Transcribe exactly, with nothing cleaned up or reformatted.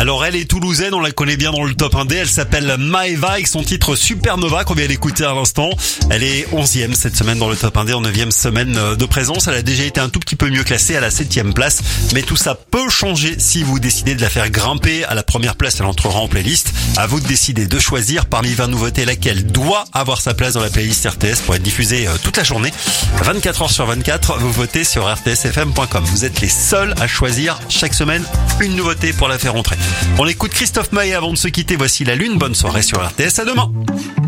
Alors elle est toulousaine, on la connaît bien dans le top un D. Elle s'appelle Maeva avec son titre Supernova qu'on vient d'écouter à l'instant. Elle est onzième cette semaine dans le top un D, en neuvième semaine de présence. Elle a déjà été un tout petit peu mieux classée à la septième place. Mais tout ça peut changer si vous décidez de la faire grimper à la première place. Elle entrera en playlist. À vous de décider de choisir parmi vingt nouveautés laquelle doit avoir sa place dans la playlist R T S pour être diffusée toute la journée. vingt-quatre heures sur vingt-quatre, vous votez sur r t s f m point com. Vous êtes les seuls à choisir chaque semaine une nouveauté pour la faire entrer. On écoute Christophe Maé avant de se quitter. Voici La Lune. Bonne soirée sur R T S. À demain.